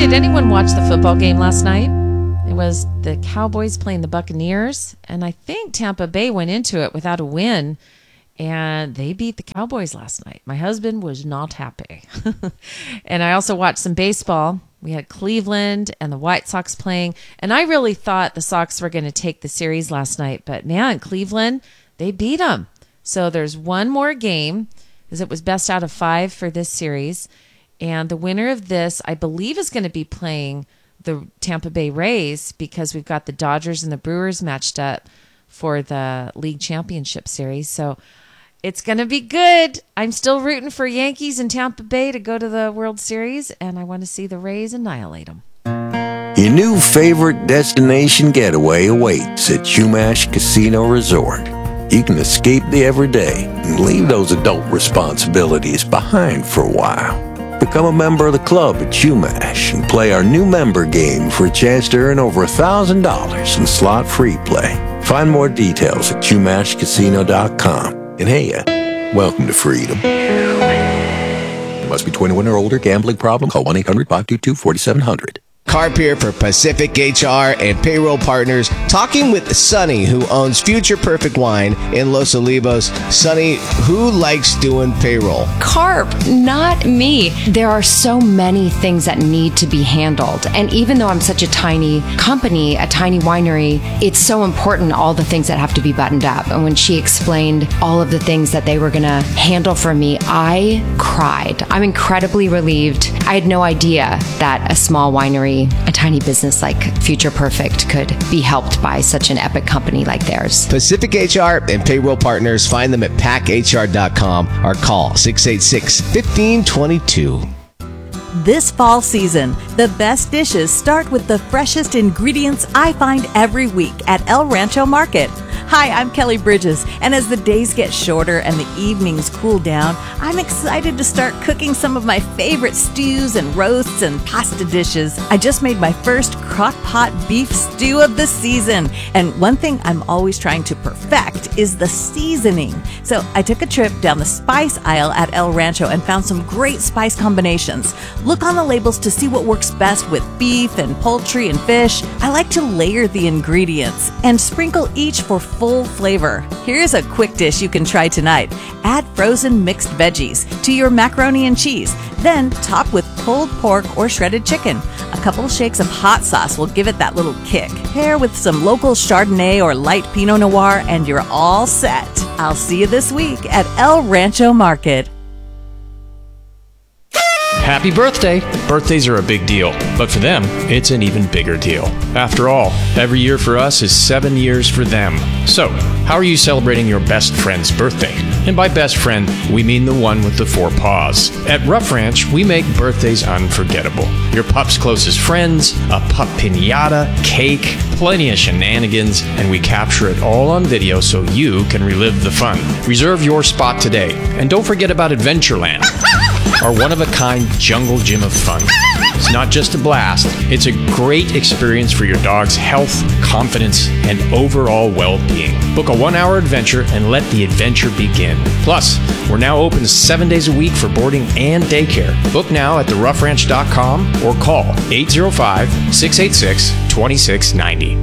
did anyone watch the football game last night? It was the Cowboys playing the Buccaneers, and I think Tampa Bay went into it without a win, and they beat the Cowboys last night. My husband was not happy. And I also watched some baseball. We had Cleveland and the White Sox playing, and I really thought the Sox were going to take the series last night, but man, Cleveland, they beat them. So there's one more game, because it was best out of 5 for this series, and the winner of this, I believe, is going to be playing the Tampa Bay Rays, because we've got the Dodgers and the Brewers matched up for the league championship series. So it's going to be good. I'm still rooting for Yankees and Tampa Bay to go to the World Series, and I want to see the Rays annihilate them. Your new favorite destination getaway awaits at Chumash Casino Resort. You can escape the everyday and leave those adult responsibilities behind for a while. Become a member of the club at Chumash and play our new member game for a chance to earn over $1,000 in slot-free play. Find more details at ChumashCasino.com. And hey, welcome to freedom. You must be 21 or older. Gambling problem? Call 1-800-522-4700. Carp here for Pacific HR and Payroll Partners, talking with Sonny, who owns Future Perfect Wine in Los Olivos. Sonny, who likes doing payroll? Carp, not me. There are so many things that need to be handled. And even though I'm such a tiny company, a tiny winery, it's so important, all the things that have to be buttoned up. And when she explained all of the things that they were going to handle for me, I cried. I'm incredibly relieved. I had no idea that a small winery, a tiny business like Future Perfect, could be helped by such an epic company like theirs. Pacific HR and Payroll Partners. Find them at PackHR.com or call 686-1522. This fall season, the best dishes start with the freshest ingredients I find every week at El Rancho Market. Hi, I'm Kelly Bridges, and as the days get shorter and the evenings cool down, I'm excited to start cooking some of my favorite stews and roasts and pasta dishes. I just made my first crock-pot beef stew of the season, and one thing I'm always trying to perfect is the seasoning. So I took a trip down the spice aisle at El Rancho and found some great spice combinations. Look on the labels to see what works best with beef and poultry and fish. I like to layer the ingredients and sprinkle each for full flavor. Here's a quick dish you can try tonight. Add frozen mixed veggies to your macaroni and cheese. Then top with pulled pork or shredded chicken. A couple shakes of hot sauce will give it that little kick. Pair with some local Chardonnay or light Pinot Noir and you're all set. I'll see you this week at El Rancho Market. Happy birthday! Birthdays are a big deal, but for them, it's an even bigger deal. After all, every year for us is 7 years for them. So, how are you celebrating your best friend's birthday? And by best friend, we mean the one with the 4 paws. At Rough Ranch, we make birthdays unforgettable. Your pup's closest friends, a pup piñata, cake, plenty of shenanigans, and we capture it all on video so you can relive the fun. Reserve your spot today, and don't forget about Adventureland, our one-of-a-kind jungle gym of fun. It's not just a blast, it's a great experience for your dog's health, confidence, and overall well-being. Book a 1-hour adventure and let the adventure begin. Plus, we're now open 7 days a week for boarding and daycare. Book now at theroughranch.com or call 805-686-2690.